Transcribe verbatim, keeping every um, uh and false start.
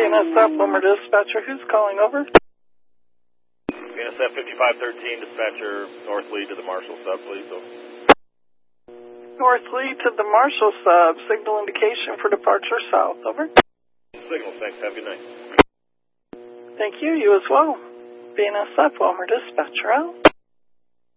N S F, Wilmer Dispatcher. Who's calling over? B N S F fifty-five thirteen, dispatcher North Lee to the Marshall sub, please. So. North Lee to the Marshall sub. Signal indication for departure south. Over. Signal, thanks. Have a good night. Thank you. You as well. B N S F, Wilmer Dispatcher out.